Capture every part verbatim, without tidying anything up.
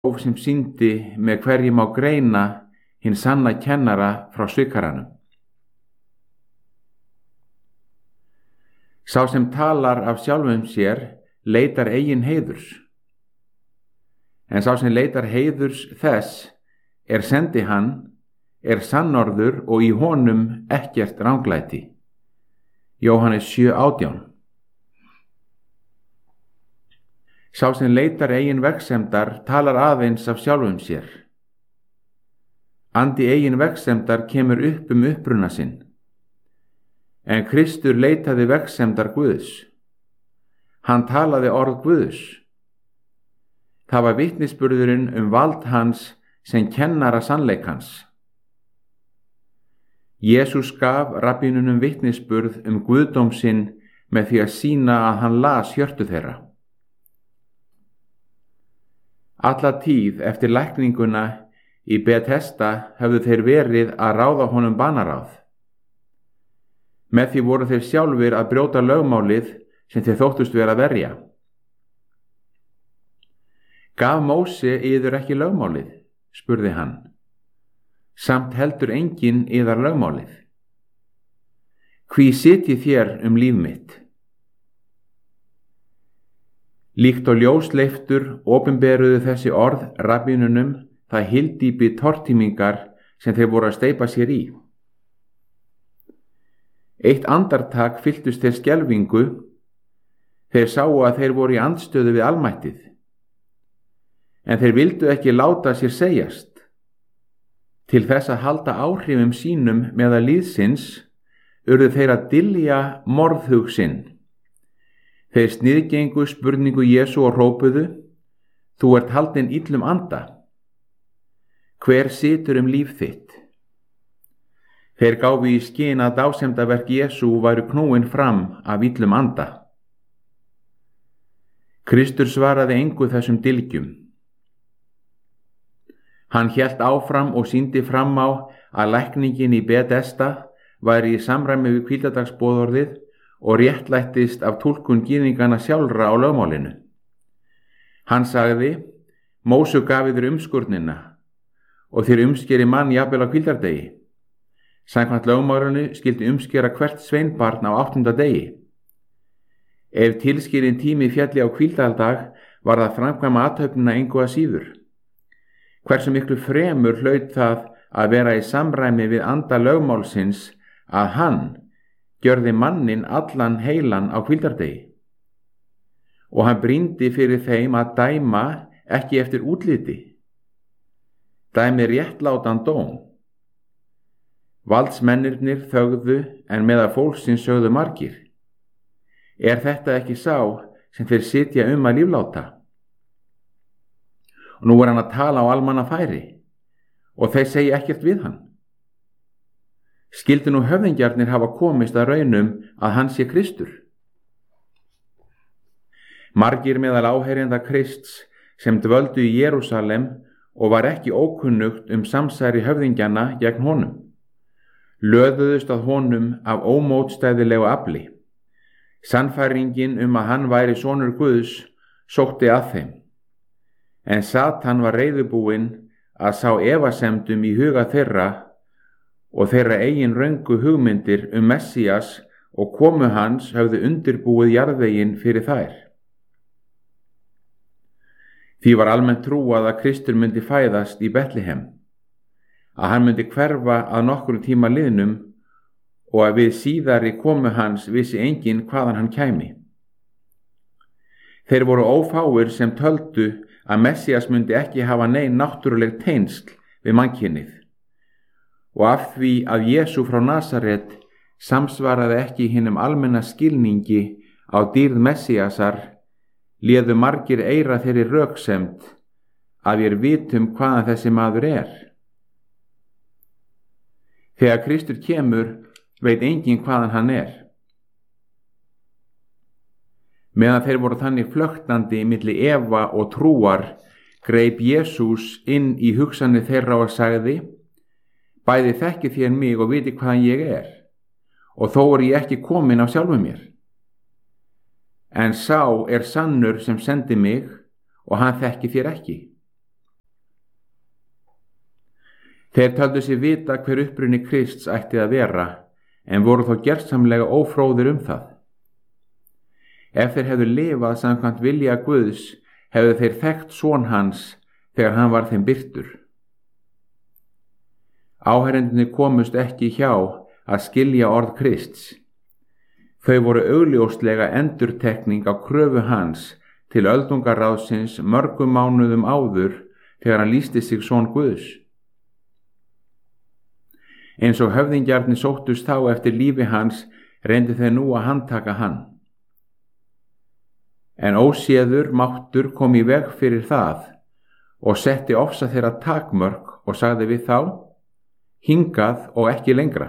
sem sýndi með hverju má greina hinn sanna kennara frá svikaranum. Sá sem talar af sjálfum sér leitar eigin heiðurs, en sá sem leitar heiðurs þess er sendi hann, er sannorður og í honum ekkert ranglæti. Jóhannes sjö átján. Sá sem leitar eigin vegsemdar talar aðeins af sjálfum sér. Andi eigin vegsemdar kemur upp um uppruna sinn, en Kristur leitaði vegsemdar Guðs. Hann talaði orð Guðs. Það var vitnisburðurinn um vald hans sem kennara sannleikans. Jesús gaf rabbínunum vitnisburð um guðdóm sinn með því að sýna að hann las hjörtu þeirra. Alla tíð eftir lækninguna í Betesda höfðu þeir verið að ráða honum banaráð. Með því voru þeir sjálfir að brjóta lögmálið sem þeir þóttust vera að verja. Gaf Móse yður ekki lögmálið, spurði hann. Samt heldur enginn yðar lögmálið. Hví sitjið þér um líf mitt? Líkt og ljósleiftur opinberuðu þessi orð rabbínunum það hyldýpi tortímingar sem þeir voru að steypa sér í. Eitt andartak fylltust þeir skelfingu, þeir sáu að þeir voru í andstöðu við almættið, en þeir vildu ekki láta sér segjast. Til þess að halda áhrifum sínum meðal líðsins urðu þeir að dylja morðhug sinn. Þeir sniðgengu spurningu Jesú og hrópuðu: Þú ert haldinn illum anda. Hver situr um líf þitt? Þeir gáfu í skyn að dásemdaverk Jesú væru knúin fram af illum anda. Kristur svaraði engu þessum dylgjum. Hann hélt áfram og sýndi fram á að lækningin í Betesda væri í samræmi við hvíldardagsboðorðið og réttlættist af túlkun gyðinganna sjálfra á lögmálinu. Hann sagði: Móse gaf yður umskurnina og þér umskeri mann jafnvel á hvíldardegi. Samkvæmt lögmálinu skyldi umskera hvert sveinbarn á áttunda degi. Ef tilskilinn tími fjalli á hvíldardag var það framkvæma athöfnina engu að síður. Hversu miklu fremur hlaut það að vera í samræmi við anda lögmálsins að hann gjörði mannin allan heilan á hvíldardegi. Og hann brýndi fyrir þeim að dæma ekki eftir útliti. Dæmi réttlátan dóm. Valdsmennirnir þögðu en meðal fólksins sögðu margir: Er þetta ekki sá sem þeir sitja um að lífláta? Og nú er hann að tala á almannafæri og þeir segja ekkert við hann. Skyldu nú höfðingjarnir hafa komist að raunum að hann sé Kristur? Margir meðal áheyrenda Krists sem dvöldu í Jerúsalem og var ekki ókunnugt um samsæri höfðingjana gegn honum, löðuðust að honum af ómótstæðilegu afli. Sannfæringin um að hann væri sonur Guðs sótti að þeim, en Satan var reiðubúinn að sá efasemdum í huga þeirra og þeirra eigin röngu hugmyndir um Messías og komu hans höfðu undirbúið jarðveginn fyrir þær. Því var almennt trúað að Kristur myndi fæðast í Betlehem, að hann myndi hverfa að nokkrum tíma liðnum og að við síðari komu hans vissi enginn hvaðan hann kæmi. Þeir voru ófáir sem töldu að Messías myndi ekki hafa nein náttúruleg tengsl við mannkynið, og af því að Jesú frá Nasaret samsvaraði ekki hinum almenna skilningi á dýrð Messíasar, léðu margir eyra þeirri röksemd að við vitum hvaðan þessi maður er. Þegar Kristur kemur veit enginn hvaðan hann er. Meðan þeir voru þannig flöktandi milli efa og trúar, greip Jesús inn í hugsanir þeirra og sagði: Bæði þekkið þér mig og viti hvaðan ég er, og þó er ég ekki kominn af sjálfum mér. En sá er sannur sem sendi mig og hann þekkir þér ekki. Þeir töldu sér vita hver uppruni Krists ætti að vera, en voru þó gersamlega ófróðir um það. Ef þeir hefðu lifað samkvæmt vilja Guðs, hefðu þeir þekkt son hans þegar hann var þeim birtur. Áheyrendurnir komust ekki hjá að skilja orð Krists. Þau voru augljóslega endurtekning á kröfu hans til öldungaráðsins mörgum mánuðum áður þegar hann lýsti sig son Guðs. Eins og höfðingjarnir sóttust þá eftir lífi hans, reyndu þeir nú að handtaka hann. En óséður máttur kom í veg fyrir það og setti ofsa þeirra takmörk og sagði við þá: hingað og ekki lengra.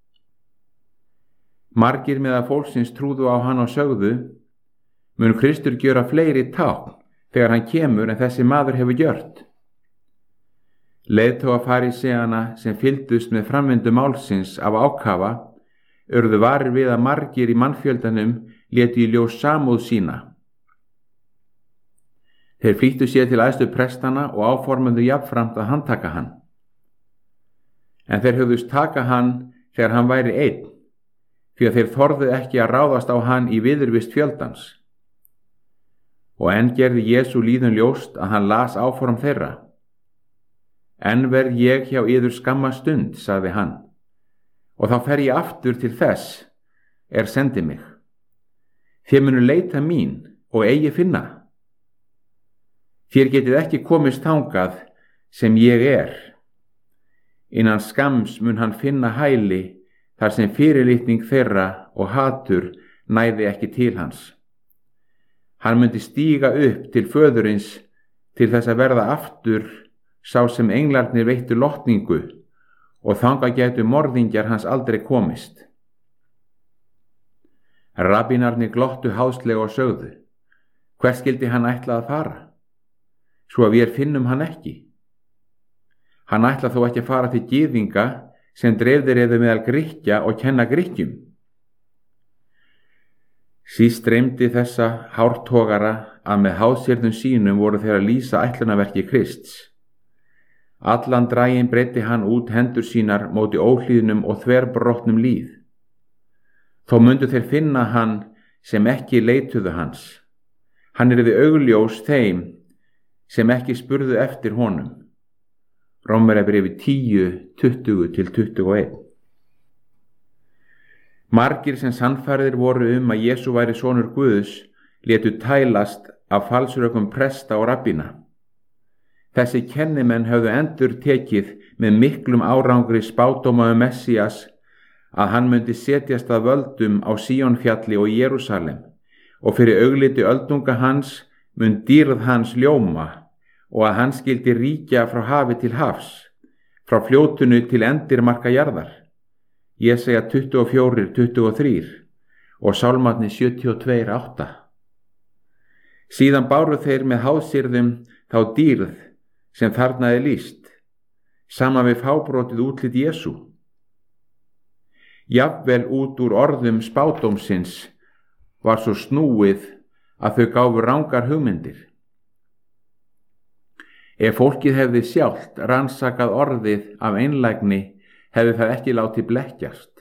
Margir meðal fólksins trúðu á hann og sögðu: mun Kristur gjöra fleiri tákn þegar hann kemur en þessi maður hefur gjört? Leiðtogar faríseanna sem fylgdust með framvindu málsins af ákafa urðu varir við að margir í mannfjöldanum létu í ljós samúð sína. Þeir flýttu sér til æðstu prestana og áformuðu jafnframt að handtaka hann. En þeir hugðust taka hann þegar hann væri einn, því að þeir þorðu ekki að ráðast á hann í viðurvist fjöldans. Og enn gerði Jesú líðum ljóst að hann las áform þeirra. Enn verð ég hjá yður skamma stund, sagði hann, og þá fer ég aftur til þess er sendi mig. Þér munu leita mín og eigi finna. Þér getið ekki komist þangað sem ég er. Innan skams mun hann finna hæli þar sem fyrirlitning þeirra og hatur næði ekki til hans. Hann myndi stíga upp til föðurins til þess að verða aftur sá sem englarnir veittu lotningu og þangað gætu morðingjar hans aldrei komist. Rabbínarnir glottu háðslega og sögðu: hvert skyldi hann ætla að fara, svo að við finnum hann ekki? Hann ætla þó ekki að fara til gyðinga sem dreifðir eða meðal Grikkja og kenna Grikkjum. Síst dreymdi þessa hártogara að með háðsýrðum sínum voru þeir að lýsa ætlunarverki Krists. Allan daginn breiddi hann út hendur sínar móti óhlýðnum og þverbrotnum líð. Þó mundu þeir finna hann sem ekki leituðu hans. Hann yrði augljós þeim sem ekki spurðu eftir honum. Rómverjabréfið tíu, tuttugu til tuttugu og eitt. Margir sem sannfærðir voru um að Jesú væri sonur Guðs létu tælast af falsrökum presta og rabbína. Þessi kennimenn höfðu endur tekið með miklum árangri spádóma um Messías að hann myndi setjast að völdum á Síónfjalli og Jerúsalem og fyrir augliti öldunga hans mun dýrð hans ljóma og að hann skyldi ríkja frá hafi til hafs, frá fljótunu til endirmarka jarðar. Jesaja tuttugu og fjögur, tuttugu og þrjú og Sálmarnir sjötíu og tvö, átta. Síðan báru þeir með háðsýrðum þá dýrð sem þarna er lýst, saman við fábrotið útlit Jesú. Jafnvel út úr orðum spádómsins var svo snúið að þau gáfu rangar hugmyndir. Ef fólkið hefði sjálft rannsakað orðið af einlægni, hefði það ekki látið blekkjast.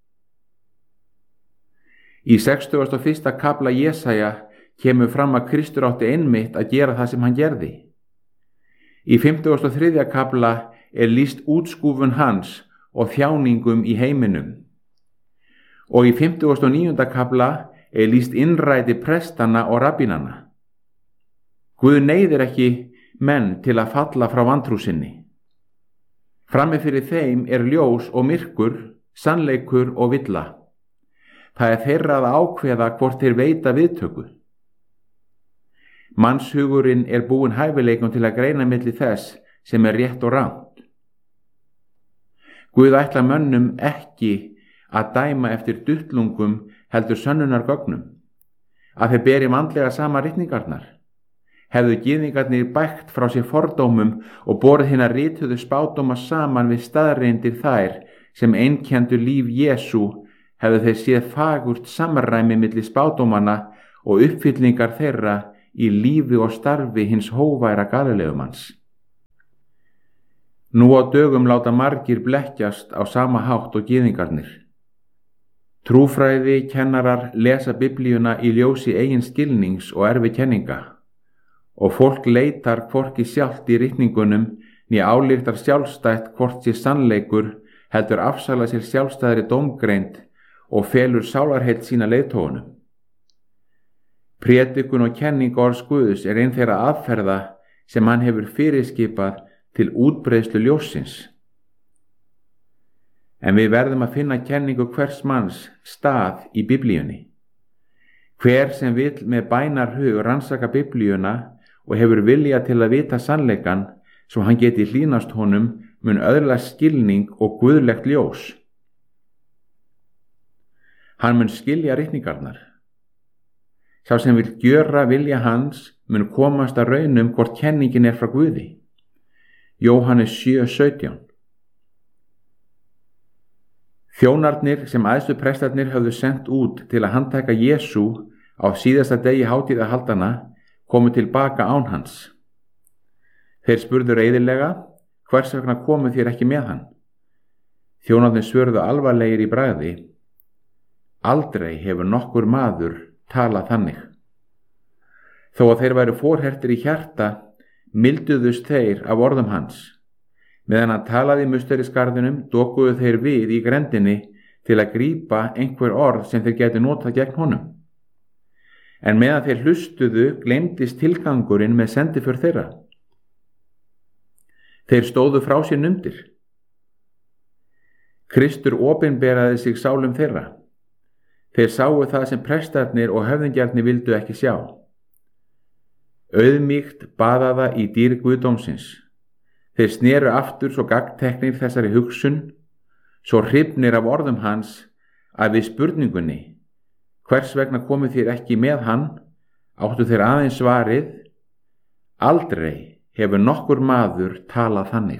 Í sextugasta og fyrsta kafla Jesaja kemur fram að Kristur átti einmitt að gera það sem hann gerði. Í fimmtugasta og þriðja kafla er lýst útskúfun hans og þjáningum í heiminum. Og í fimmtugasta og níunda kafla er lýst innræti prestana og rabbínana. Guð neyðir ekki menn til að falla frá vantrú sinni. Frammi fyrir þeim er ljós og myrkur, sannleikur og villa. Það er þeirra að ákveða hvort þeir veita viðtöku. Mannshugurinn er búinn hæfileikum til að greina milli þess sem er rétt og rangt. Guð ætla mönnum ekki að dæma eftir duttlungum heldur sönnunargögnum, að þeir beri vandlega sama ritningarnar. Hefðu gyðingarnir bægt frá sér fordómum og borið hina rituðu spádóma saman við staðreyndir þær sem einkenndu líf Jesú, hefðu þeir séð fagurt samræmi milli spádómanna og uppfyllingar þeirra í lífi og starfi hins hóværa Galilegumanns. Nú á dögum láta margir blekkjast á sama hátt og gyðingarnir. Trúfræði kennarar lesa Biblíuna í ljósi eigin skilnings og erfi kenninga og fólk leitar hvorki sjálft í ritningunum né ályktar sjálfstætt hvort sé sannleikur heldur afsala sér sjálfstæðri dómgreind og felur sálarheill sína leiðtogunum. Prédikun og kenning orðs Guðs er ein þeirra aðferða sem hann hefur fyrirskipað til útbreiðslu ljóssins. En við verðum að finna kenningu hvers manns stað í Biblíunni. Hver sem vill með bænarhug rannsaka Biblíuna og hefur vilja til að vita sannleikann svo hann geti hlýnast honum mun öðlast skilning og guðlegt ljós. Hann mun skilja ritningarnar. Sá sem vill gjöra vilja hans mun komast að raunum hvort kenningin er frá Guði. Jóhannes sjö sautján. Þjónarnir sem æðstu prestarnir höfðu sent út til að handtaka Jesú á síðasta degi hátíðahaldana komu tilbaka án hans. Þeir spurðu reiðilega, hvers vegna komu þér ekki með hann? Þjónarnir svörðu alvarlegir í bragði, aldrei hefur nokkur maður talað þannig. Þó að þeir væru forhertir í hjarta, milduðust þeir af orðum hans. Meðan hann talaði í musterisgarðinum dokuðu þeir við í grendinni til að grípa einhver orð sem þeir gætu notað gegn honum. En meðan þeir hlustuðu gleymdist tilgangurinn með sendiför þeirra. Þeir stóðu frá sér numdir. Kristur opinberaði sig sálum þeirra. Þeir sáu það sem prestarnir og höfðingjarnir vildu ekki sjá. Auðmýkt baðaða í dýr Guðdómsins. Þeir sneru aftur svo gagnteknir þessari hugsun, svo hrifnir af orðum hans að við spurningunni, hvers vegna komu þér ekki með hann, áttu þeir aðeins svarið, aldrei hefur nokkur maður talað þannig.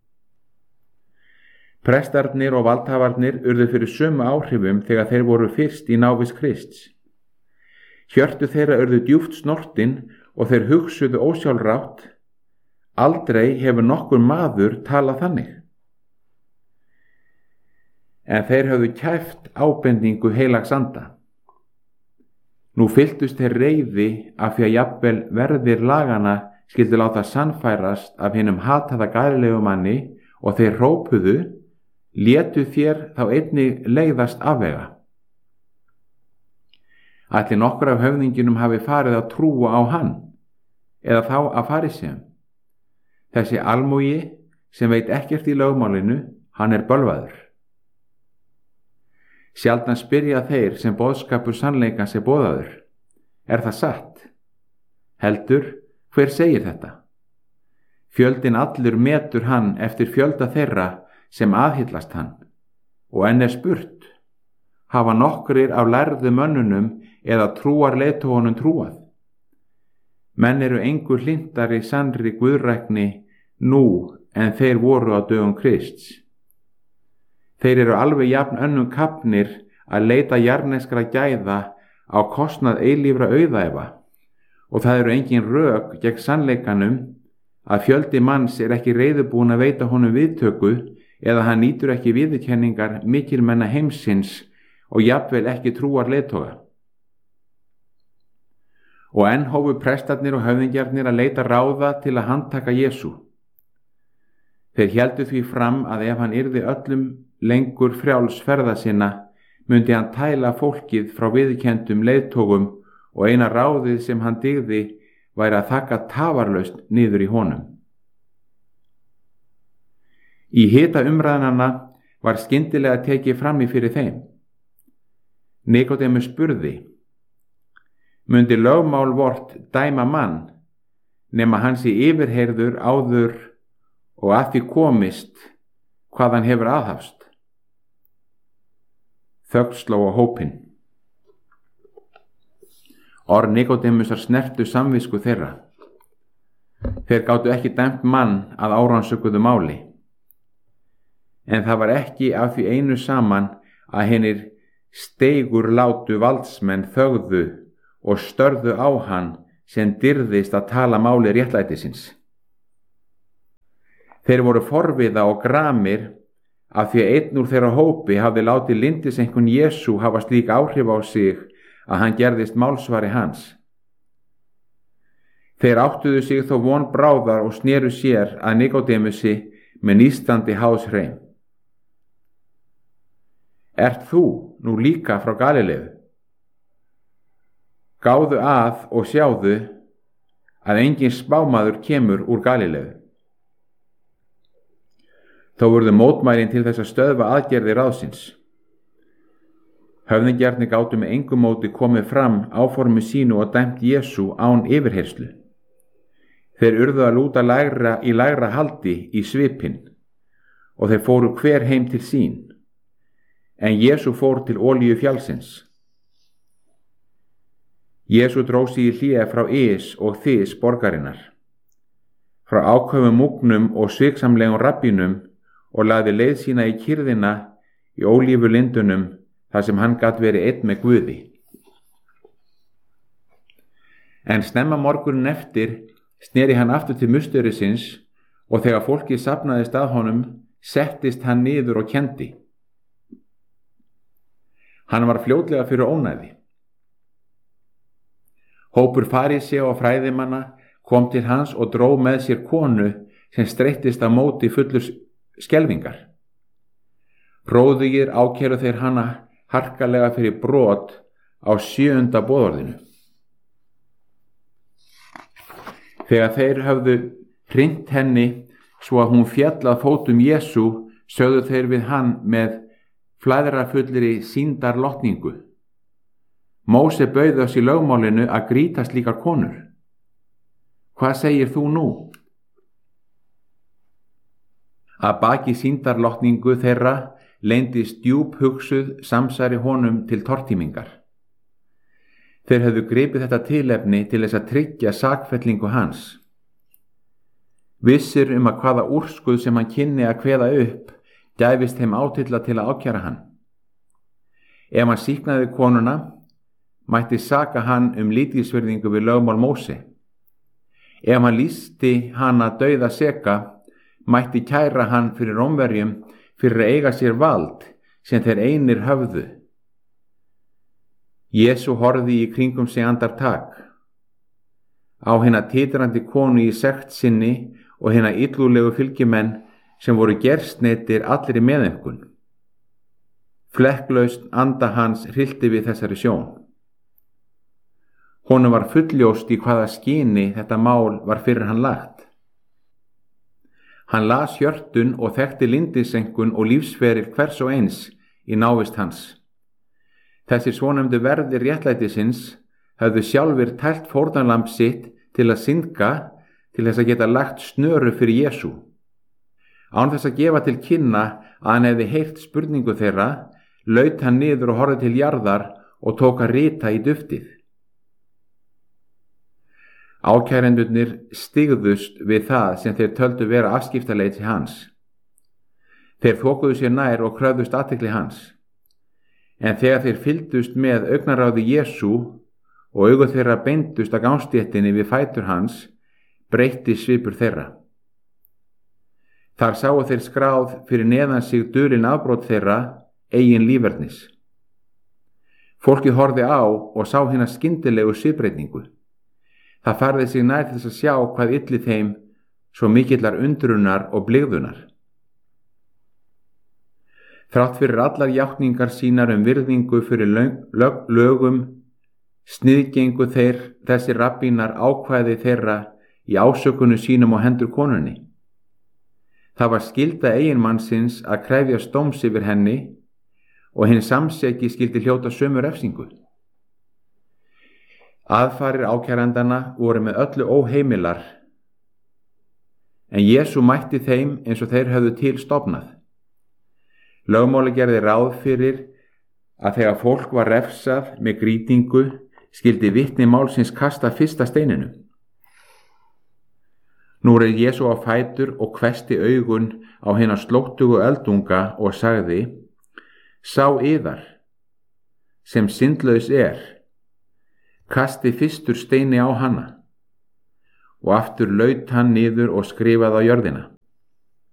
Prestarnir og valdhafarnir urðu fyrir sömu áhrifum þegar þeir voru fyrst í návist Krists. Hjörtu þeirra urðu djúpt snortin og þeir hugsuðu ósjálfrátt, aldrei hefur nokkur maður talað þannig. En þeir höfðu kæft ábendingu heilags anda. Nú fylltust þeir reiði af því að jafnvel verðir laganna skyldu láta sannfærast af hinum hataða gæðlegumanni og þeir hrópuðu, létu þér þá einnig leiðast afvega. Ætli nokkur af höfðinginum hafi farið að trúa á hann, eða þá að farisseum. Þessi almúgi sem veit ekkert í lögmálinu, hann er bölvaður. Sjaldan spyrja þeir sem boðskapur sannleikans er boðaður, er það satt? Heldur, hver segir þetta? Fjöldin allur metur hann eftir fjölda þeirra sem aðhyllast hann, og enn er spurt, hafa nokkrir af lærðu mönnunum eða trúar leiðtogunum trúað? Menn eru engu hlintari sannri guðrækni nú en þeir voru á dögum Krists. Þeir eru alveg jafn önnum kafnir að leita jarneskra gæða á kostnað eilífra auðæfa og það eru engin rök gegn sannleikanum að fjöldi manns er ekki reiðubúin að veita honum viðtöku eða hann nýtur ekki viðurkenningar mikilmenna heimsins og jafnvel ekki trúar leiðtoga. Og enn hófu prestarnir og höfðingjarnir að leita ráða til að handtaka Jesú. Þeir héldu því fram að ef hann yrði öllum lengur frjáls ferða sinna, myndi hann tæla fólkið frá viðurkenndum leiðtogum og eina ráðið sem hann dygði væri að þakka tafarlaust niður í honum. Í hita umræðnanna var skyndilega tekið fram í fyrir þeim. Nikodémus spurði, mundi lögmál vort dæma mann, nema hans í yfirheyrður áður og að því komist hvað hann hefur aðhafst. Þögn sló á hópinn. Orð Nikodémusar snertu samvisku þeirra. Þeir gátu ekki dæmt mann að árannsökuðu máli. En það var ekki af því einu saman að hinir steigur látu valdsmenn þögðu og störðu á hann sem dyrðist að tala máli réttlætisins. Þeir voru forviða og gramir af því að einn úr þeirra hópi hafði látið lyndiseinkun Jesú hafa slík áhrif á sig að hann gerðist málsvari hans. Þeir áttuðu sig þó von bráðar og sneru sér að Nikodémusi með nístandi háðshreim. Ert þú nú líka frá Galileu? Gáðu að og sjáðu að engin spámaður kemur úr Galileu. Þó urðu mótmælin til þess að stöðva aðgerðir ráðsins. Höfðingjarnir gátu með engu móti komið fram áformi sínu og dæmt Jesú án yfirheyrslu. Þeir urðu að lúta lægra í lægra haldi í svipinn og þeir fóru hver heim til sín, en Jesú fór til Olíu fjallsins. Jesú dró sig í hlé frá Ys og Þys borgarinnar, frá áköfum múgnum og sviksamlegum rabbínum og lagði leið sína í kyrrðina í ólífulindunum þar sem hann gat verið einn með Guði. En snemma morgunin eftir sneri hann aftur til musterisins og þegar fólkið safnaðist að honum, settist hann niður og kendi. Hann var fljótlega fyrir ónæði. Hópur farísea og fræðimanna kom til hans og dró með sér konu sem streittist á móti fullur skelfingar. Róðugir ákæru þeir hana harkalega fyrir brot á sjöunda boðorðinu. Þegar þeir höfðu hrint henni svo að hún féll að fótum Jesú, sögðu þeir við hann með flæðrafulleri sýndarlotningu: Móse bauð oss í lögmálinu að grýta slíkar konur. Hvað segir þú nú? Að baki sýndarlotningu þeirra leyndist djúp hugsuð samsæri honum til tortímingar. Þeir höfðu gripið þetta tilefni til þess að tryggja sakfellingu hans. Vissir um að hvaða úrskurð sem hann kynni að kveða upp gæfist þeim átilla til að ákæra hann. Ef hann sýknaði konuna, mætti saka hann um lítilsvirðingu við lögmál Móse. Ef hann lýsti hana dauða seka, mætti kæra hann fyrir Rómverjum fyrir að eiga sér vald sem þeir einir höfðu. Jesú horfði í kringum sig andartak. Á hina titrandi konu í sekt sinni og hina illúlegu fylgimenn sem voru gersneytir allri meðaumkun. Flekklaust anda hans hryllti við þessari sjón. Honum var fulljóst í hvaða skyni þetta mál var fyrir hann lagt. Hann las hjörtun og þekkti lyndiseinkun og lífsferil hvers og eins í návist hans. Þessir svonefndu verðir réttlætisins höfðu sjálfir tælt fórnarlamb sitt til að syndga til þess að geta lagt snöru fyrir Jesú. Án þess að gefa til kynna að hann hefði heyrt spurningu þeirra, laut hann niður og horfði til jarðar og tók að rita í duftið. Ákærendurnir stigðust við það sem þeir töldu vera afskiptaleyti hans. Þeir þokuðu sér nær og kröfðust athygli hans. En þegar þeir fylgdust með augnaráði Jesú og augu þeirra beindust að gangstéttinni við fætur hans, breytti svipur þeirra. Þar sáu þeir skráð fyrir neðan sig dulin afbrot þeirra eigin lífernis. Fólkið horfði á og sá hina skyndilegu svipbreytingu. Það færði sig nær til þess að sjá hvað illi þeim svo mikillar undrunar og blygðunar. Þrátt fyrir allar játningar sínar um virðingu fyrir lög, lögum, sniðgengu þeir þessi rabbínar ákvæði þeirra í ásökunu sínum á hendur konunni. Það var skylda eiginmannsins að krefjast dóms yfir henni og hinn samseki skyldi hljóta sömu refsingu. Aðfarir ákærandana voru með öllu óheimilar, en Jesú mætti þeim eins og þeir höfðu til stofnað. Lögmáli gerði ráð fyrir að þegar fólk var refsað með grýtingu skyldi vitni málsins kasta fyrsta steininu. Nú reið Jesú á fætur og hvessti augun á hina slóttugu öldunga og sagði: Sá yðar, sem syndlaus er, kasti fyrstur steini á hana. Og aftur laut hann niður og skrifaði á jörðina.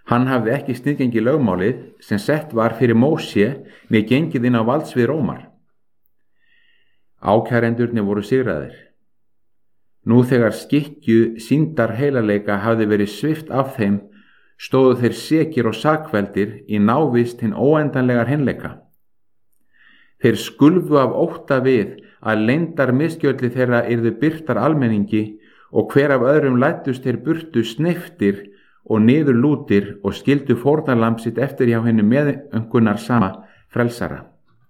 Hann hafði ekki sniðgengið lögmálið sem sett var fyrir Móse með gengið inn á valdsvið Rómar. Ákærendurnir voru sigraðir. Nú þegar skikkju sýndar heilagleika hafði verið svipt af þeim, stóðu þeir sekir og sakveldir í návist hinn óendanlegar hreinleika. Þeir skulfu af ótta við að leyndar misgjörli þeirra yrðu birtar almenningi og hver af öðrum læddust þeir burtu sneyptir og niður lútir og skildu fórnarlamb sitt eftir hjá henni meðöngunar sama frelsara.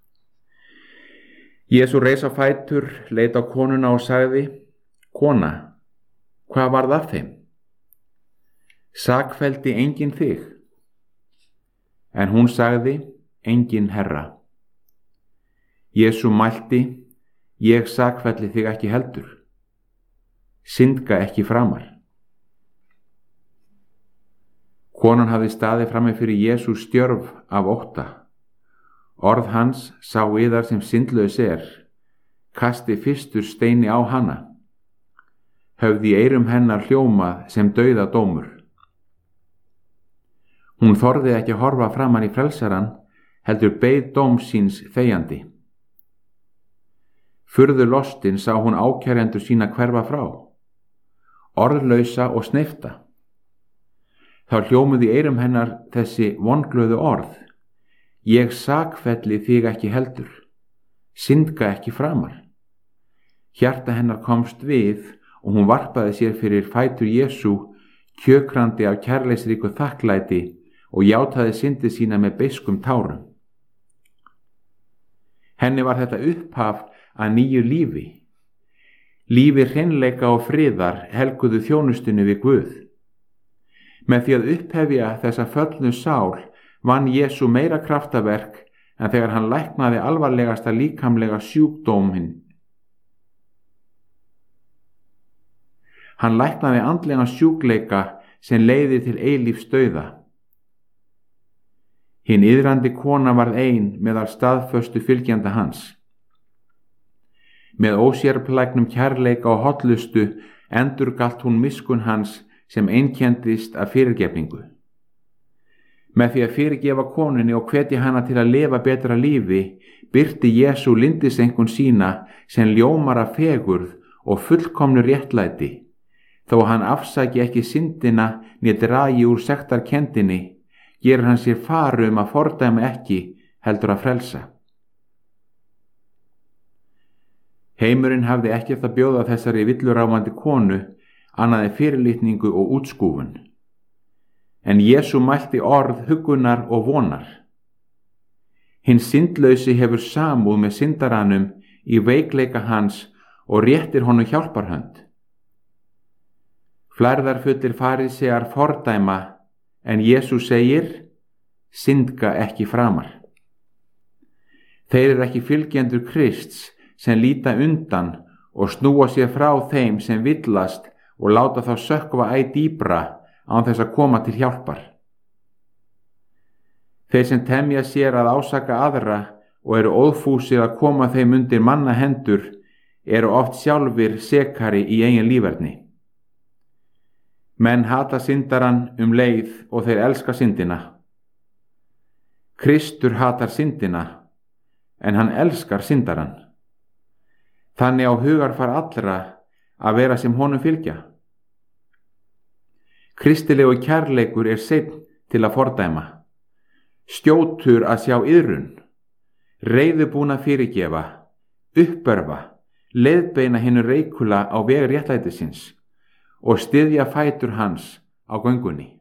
Jesú reis á fætur, leit á konuna og sagði: Kona, hvað varð af þeim? Sakfelldi enginn þig? En hún sagði: Enginn, Herra. Jesú mælti: Ég sakfelli þig ekki heldur. Syndga ekki framar. Konan hafði staðið frammi fyrir Jesú stjörf af ótta. Orð hans sá yðar sem syndlaus er, kasti fyrstur steini á hana. Höfði í eyrum hennar hljómað sem dauðadómur. Hún þorði ekki að horfa framan í frelsaran, heldur beið dóms síns þegjandi. Furðu lostin sá hún ákærendur sína hverfa frá, orðlausa og sneypta. Þá hljómuðu í eyrum hennar þessi vonglöðu orð: Ég sakfelli þig ekki heldur, syndga ekki framar. Hjarta hennar komst við og hún varpaði sér fyrir fætur Jesú, kjökrandi af kærleiksríku þakklæti, og játaði syndi sína með beiskum tárum. Henni var þetta upphaf að nýju lífi. Lífi hreinleika og friðar helguðu þjónustinu við Guð. Með því að upphefja þessa föllnu sál vann Jesú meira kraftaverk en þegar hann læknaði alvarlegasta líkamlega sjúkdóminn. Hann læknaði andlega sjúkleika sem leiði til eilífs dauða. Hinn iðrandi kona varð ein meðal staðföstu fylgjanda hans. Með ósérplægnum kærleika og hollustu endurgalt hún miskunn hans sem einkendist af fyrirgefningu. Með því að fyrirgefa konunni og hvetja hana til að lifa betra lífi, birti Jesú lindisengun sína sem ljómar af fegurð og fullkomnu réttlæti, þó hann afsaki ekki syndina né dragi úr sektarkenndinni, gerir hann sér far um að fordæma ekki heldur að frelsa. Heimurinn hafði ekkert að bjóða þessari villuráfandi konu annað en fyrirlitningu og útskúfun. En Jesú mælti orð huggunar og vonar. Hinn syndlausi hefur samúð með syndaranum í veikleika hans og réttir honum hjálparhönd. Flærðarfullir farísear fordæma, en Jesú segir: Syndga ekki framar. Þeir eru ekki fylgjendur Krists sem líta undan og snúa sér frá þeim sem villast og láta þá sökkva æ dýpra án þess að koma til hjálpar. Þeir sem temja sér að ásaka aðra og eru óðfúsir að koma þeim undir manna hendur eru oft sjálfir sekari í eigin líferni. Menn hata syndaran um leið og þeir elska syndina. Kristur hatar syndina, en hann elskar syndaran. Þannig á hugarfar allra að vera sem honum fylgja. Kristilegu kærleikur er seinn til að fordæma, stjótur að sjá iðrun, reiðubúna fyrirgefa, uppörfa, leiðbeina hinu reikula á veg réttlætisins og styðja fætur hans á göngunni.